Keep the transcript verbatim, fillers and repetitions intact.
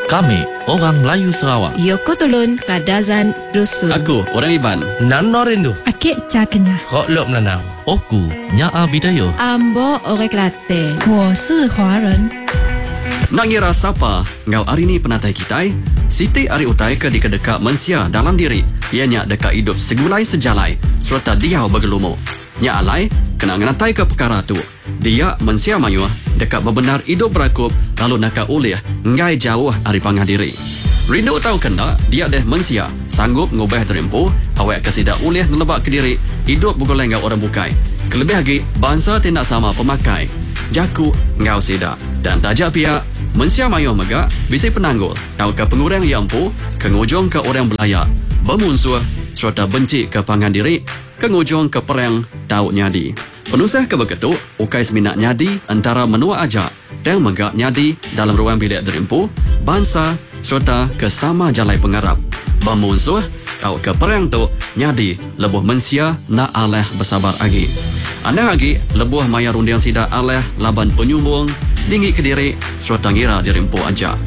Kami orang Melayu Sarawak. Yoko Tulun Kadazan Dusun. Aku orang Iban. Nano rindu. Akik Cakenya. Kok lop nanau. Oku Nyaa Bidayuh. Ambo Orang Kelantan. 我是华人。 Nak ngira siapa ngau hari ni penatai kita? Siti ari utai ke dika-deka mensia dalam diri. Ianya deka hidup segulai sejalai serta dia bergelumu. Nya alai kena nganatai ke perkara tu. Dia mensia mayu deka bebenar hidup berakup lalu naka ulih ngai jauh ari pangah diri. Rindu tahu kena dia deh mensia sanggup ngubah terimpu awak kesida ulih nelebak ke diri hidup bugoleng ngau orang bukai. Kelebih lagi bangsa tindak sama pemakai. Jaku ngau sida dan tajak pihak mensia mayu mega bisa penanggul kau ke pengurang yang empu kengujung ke orang belaya bermusuh serta benci ke pangan diri kengujung ke perang tahu nyadi penusah ke begitu ukai seminat nyadi antara menua aja dan mega nyadi dalam ruang bilik derimpu bangsa serta ke sama jalai pengarap bermusuh kau ke perang tu nyadi lebuh mensia na aleh bersabar agi anda lagi lebuh maya rundiang sida aleh laban penyumbung tinggi ke diri serta ngira dirimpu aja.